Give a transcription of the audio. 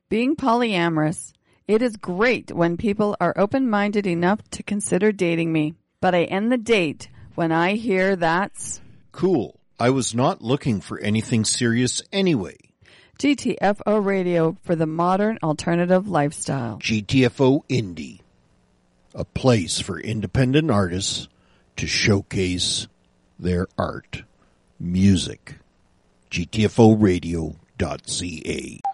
being polyamorous. It is great when people are open-minded enough to consider dating me. But I end the date when I hear that's... Cool. I was not looking for anything serious anyway. GTFO Radio for the modern alternative lifestyle. GTFO Indie. A place for independent artists to showcase their art. Music. GTFOradio.ca